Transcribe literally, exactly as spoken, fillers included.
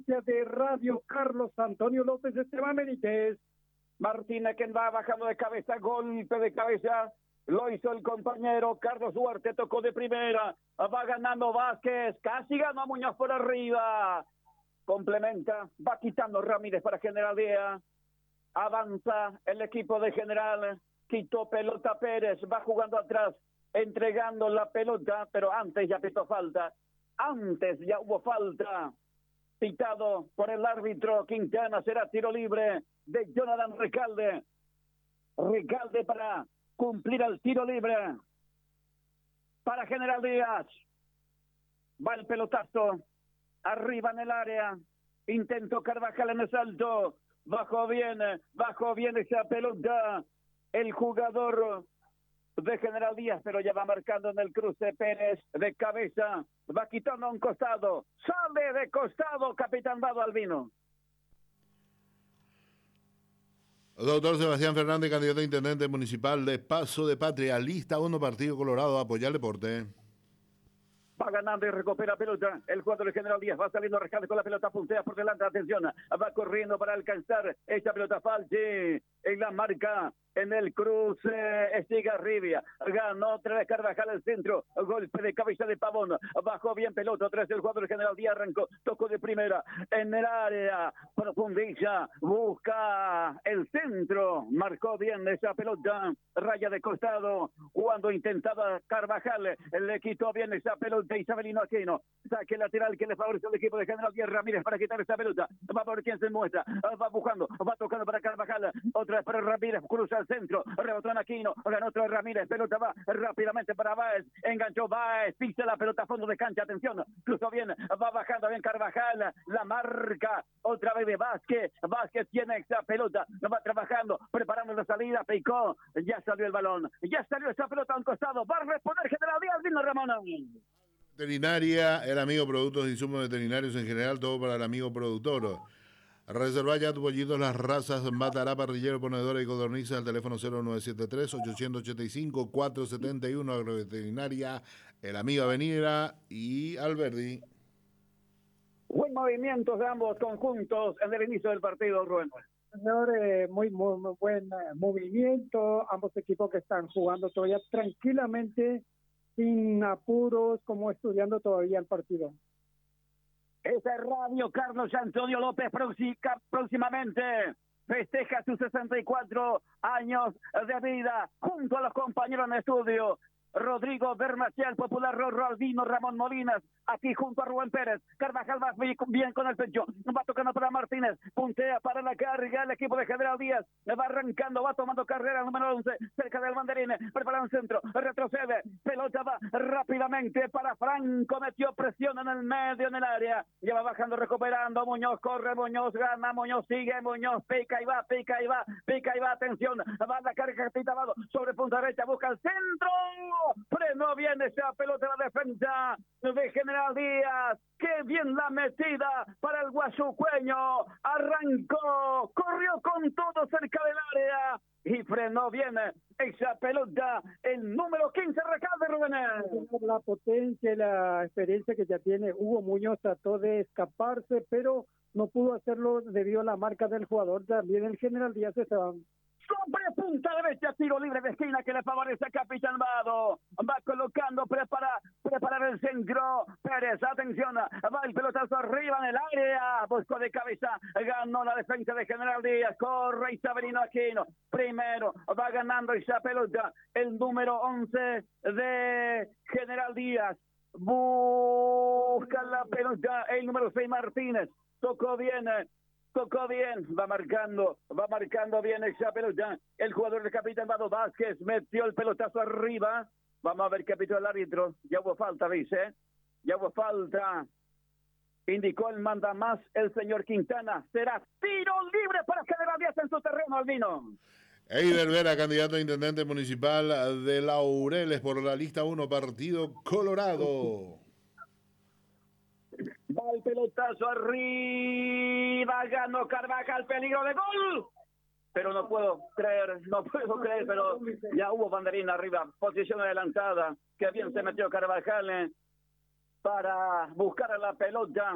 audiencia de Radio Carlos Antonio López Esteban Benítez. Martínez, que va bajando de cabeza, golpe de cabeza, lo hizo el compañero Carlos Duarte, tocó de primera, va ganando Vázquez, casi ganó a Muñoz por arriba, complementa, va quitando Ramírez para General Díaz, avanza el equipo de General, quitó pelota Pérez, va jugando atrás, entregando la pelota, pero antes ya pitó falta, antes ya hubo falta, pitado por el árbitro Quintana, será tiro libre de Jonathan Recalde. Recalde para cumplir el tiro libre para General Díaz. Va el pelotazo arriba en el área, intentó Carvajal en el salto, bajó bien, bajó bien esa pelota el jugador de General Díaz, pero ya va marcando en el cruce Pérez de cabeza, va quitando a un costado, sale de costado Capitán Vado Albino. Doctor Sebastián Fernández, candidato a intendente municipal de Paso de Patria, lista uno, Partido Colorado, apoyar el deporte. Va ganando y recupera pelota. El jugador de General Díaz va saliendo Recalde con la pelota, puntea por delante. Atención, va corriendo para alcanzar esta pelota. Falche en la marca. En el cruce, Estigarribia, ganó otra vez Carvajal al centro, golpe de cabeza de Pavón, bajó bien pelota, otra vez el jugador del General Díaz arrancó, tocó de primera, en el área, profundiza, busca el centro, marcó bien esa pelota, raya de costado, cuando intentaba Carvajal, le quitó bien esa pelota Isabelino Aquino, saque lateral que le favorece al equipo de General Díaz Ramírez para quitar esa pelota, va por quien se muestra, va buscando, va tocando para Carvajal, otra vez para Ramírez, cruza el centro, rebotó en Aquino, ganó otro Ramírez, pelota va rápidamente para Báez, enganchó Báez, pisa la pelota a fondo de cancha, atención, cruzó bien, va bajando bien Carvajal, la marca, otra vez de Vázquez, Vázquez tiene esa pelota, va trabajando, preparando la salida, picó, ya salió el balón, ya salió esa pelota a un costado, va a responder General Díaz, vino Ramón. Veterinaria, el amigo productos e insumos veterinarios en general, todo para el amigo productor. Reserva ya tu pollito, las razas Matará, parrillero, ponedora y codorniza al teléfono cero nueve siete tres, ocho ocho cinco, cuatro siete uno, Agroveterinaria, el amigo Avenida y Alberdi. Buen movimiento de ambos conjuntos en el inicio del partido, Rubén. Señor, eh, muy, muy, muy buen eh, movimiento, ambos equipos que están jugando todavía tranquilamente, sin apuros, como estudiando todavía el partido. Esa es Radio Carlos Antonio López, próximamente festeja sus sesenta y cuatro años de vida junto a los compañeros en estudio. Rodrigo Bermaciel, Popular Rorro Albino, Ramón Molinas, aquí junto a Rubén Pérez. Carvajal va bien con el pecho, va tocando para Martínez, puntea para la carga el equipo de General Díaz, va arrancando, va tomando carrera el número once, cerca del banderín, prepara un centro, retrocede, pelota va rápidamente para Franco, metió presión en el medio, en el área, ya va bajando, recuperando, Muñoz corre, Muñoz gana, Muñoz sigue, Muñoz pica y va, pica y va, pica y va, atención, va la carga Pitabado, sobre punta derecha, busca el centro, frenó bien esa pelota en la defensa de General Díaz, qué bien la metida para el guasucueño, arrancó, corrió con todo cerca del área y frenó bien esa pelota, el número quince, Recalde, Rubén. La potencia y la experiencia que ya tiene Hugo Muñoz, trató de escaparse, pero no pudo hacerlo debido a la marca del jugador, también el General Díaz estaba sobre punta derecha, tiro libre de esquina que le favorece a Capitán Vado, va colocando, prepara, prepara el centro, Pérez, atención, va el pelotazo arriba en el área, buscó de cabeza, ganó la defensa de General Díaz, corre Isabelino Aquino, primero, va ganando esa pelota, el número once de General Díaz, busca la pelota, el número seis Martínez, tocó bien, tocó bien, va marcando, va marcando bien esa pelota, el jugador de Capitán Vado Vázquez metió el pelotazo arriba, vamos a ver qué pitó el árbitro, ya hubo falta, dice, ya hubo falta, indicó el manda más el señor Quintana, será tiro libre para General Díaz en su terreno, Albino. Eider Vera, candidato a intendente municipal de Laureles por la lista uno, Partido Colorado. Va el pelotazo arriba, ganó Carvajal, peligro de gol. Pero no puedo creer, no puedo creer, pero ya hubo banderín arriba, posición adelantada, que bien se metió Carvajal eh, para buscar a la pelota.